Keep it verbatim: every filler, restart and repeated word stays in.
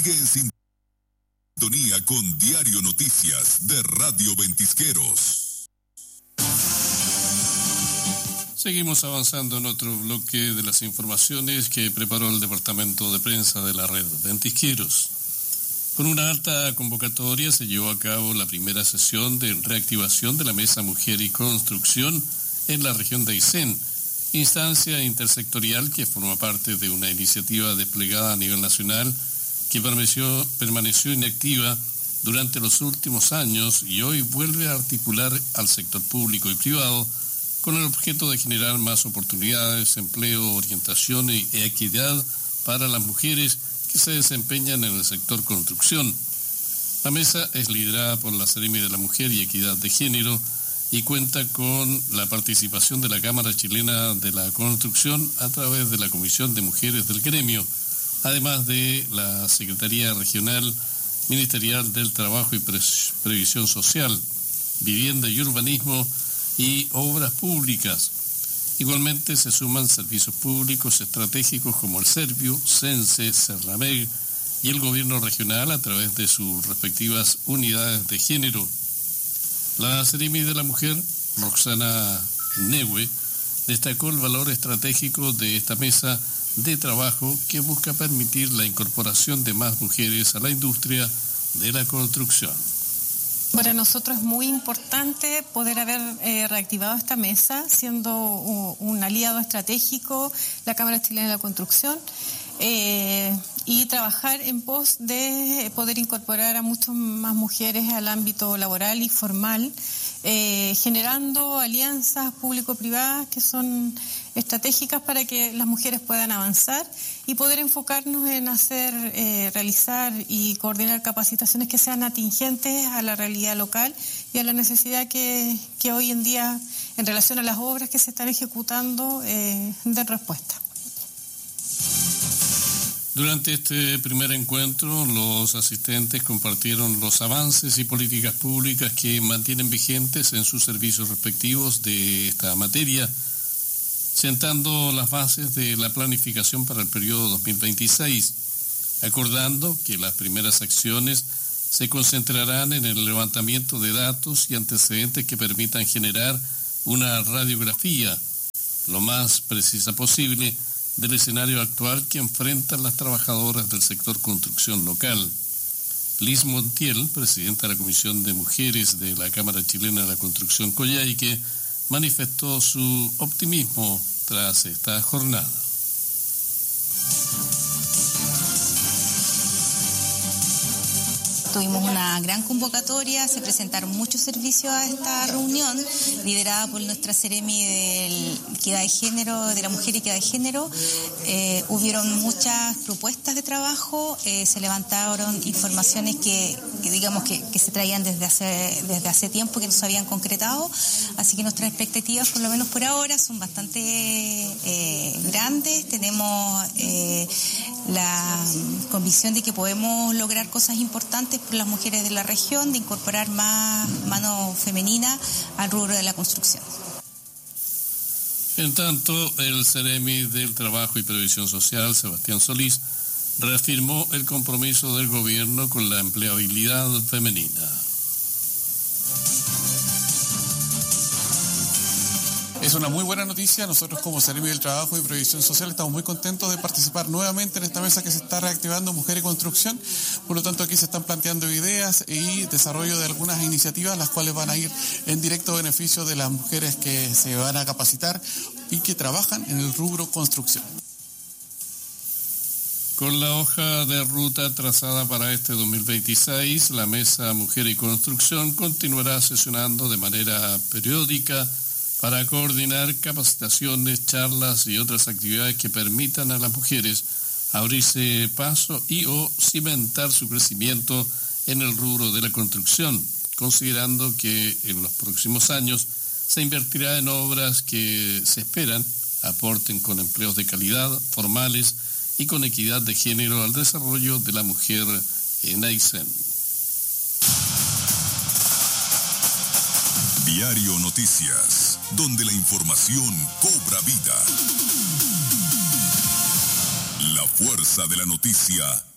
Sigue en sintonía con Diario Noticias de Radio Ventisqueros. Seguimos avanzando en otro bloque de las informaciones que preparó el Departamento de Prensa de la Red Ventisqueros. Con una alta convocatoria se llevó a cabo la primera sesión de reactivación de la Mesa Mujer y Construcción en la región de Aysén, instancia intersectorial que forma parte de una iniciativa desplegada a nivel nacional que permaneció, permaneció inactiva durante los últimos años y hoy vuelve a articular al sector público y privado con el objeto de generar más oportunidades, empleo, orientación y equidad para las mujeres que se desempeñan en el sector construcción. La mesa es liderada por la Seremi de la Mujer y Equidad de Género y cuenta con la participación de la Cámara Chilena de la Construcción a través de la Comisión de Mujeres del gremio, además de la Secretaría Regional Ministerial del Trabajo y Pre- Previsión Social, Vivienda y Urbanismo y Obras Públicas. Igualmente se suman servicios públicos estratégicos como el Serviu, Sense, Cerlameg y el Gobierno Regional a través de sus respectivas unidades de género. La Seremi de la Mujer, Roxana Neue, destacó el valor estratégico de esta mesa de trabajo que busca permitir la incorporación de más mujeres a la industria de la construcción. Para nosotros es muy importante poder haber eh, reactivado esta mesa, siendo un, un aliado estratégico la Cámara Chilena de la Construcción, eh, y trabajar en pos de poder incorporar a muchas más mujeres al ámbito laboral y formal, eh, generando alianzas público-privadas que son estratégicas para que las mujeres puedan avanzar y poder enfocarnos en hacer, eh, realizar y coordinar capacitaciones que sean atingentes a la realidad local y a la necesidad que, que hoy en día, en relación a las obras que se están ejecutando, eh, den respuesta. Durante este primer encuentro, los asistentes compartieron los avances y políticas públicas que mantienen vigentes en sus servicios respectivos de esta materia, sentando las bases de la planificación para el periodo dos mil veintiséis, acordando que las primeras acciones se concentrarán en el levantamiento de datos y antecedentes que permitan generar una radiografía lo más precisa posible del escenario actual que enfrentan las trabajadoras del sector construcción local. Liz Montiel, presidenta de la Comisión de Mujeres de la Cámara Chilena de la Construcción Coyhaique, manifestó su optimismo tras esta jornada. Tuvimos una gran convocatoria, se presentaron muchos servicios a esta reunión, liderada por nuestra Seremi de Equidad de Género, de la Mujer y Equidad de Género. Eh, hubieron muchas propuestas de trabajo, eh, se levantaron informaciones que, que digamos que, que se traían desde hace, desde hace tiempo, que no se habían concretado, así que nuestras expectativas, por lo menos por ahora, son bastante eh, grandes. Tenemos eh, la convicción de que podemos lograr cosas importantes por las mujeres de la región, de incorporar más mano femenina al rubro de la construcción. En tanto, el Seremi del Trabajo y Previsión Social, Sebastián Solís, reafirmó el compromiso del gobierno con la empleabilidad femenina. Es una muy buena noticia. Nosotros como Seremi del Trabajo y Previsión Social estamos muy contentos de participar nuevamente en esta mesa que se está reactivando Mujer y Construcción. Por lo tanto, aquí se están planteando ideas y desarrollo de algunas iniciativas, las cuales van a ir en directo beneficio de las mujeres que se van a capacitar y que trabajan en el rubro construcción. Con la hoja de ruta trazada para este dos mil veintiséis, la Mesa Mujer y Construcción continuará sesionando de manera periódica para coordinar capacitaciones, charlas y otras actividades que permitan a las mujeres abrirse paso y o cimentar su crecimiento en el rubro de la construcción, considerando que en los próximos años se invertirá en obras que se esperan aporten con empleos de calidad, formales y con equidad de género al desarrollo de la mujer en Aysén. Diario Noticias, donde la información cobra vida. La fuerza de la noticia